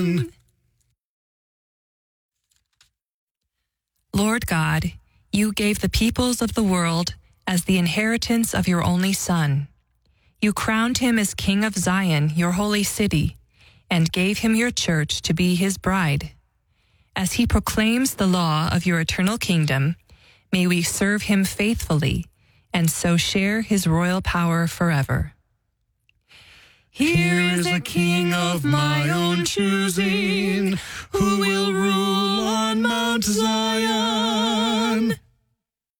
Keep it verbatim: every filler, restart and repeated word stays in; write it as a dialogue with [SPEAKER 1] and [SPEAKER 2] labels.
[SPEAKER 1] Lord God, you gave the peoples of the world as the inheritance of your only Son. You crowned him as King of Zion, your holy city, and gave him your church to be his bride. As he proclaims the law of your eternal kingdom, may we serve him faithfully and so share his royal power forever.
[SPEAKER 2] Here is a king of my own choosing, who will rule on Mount Zion.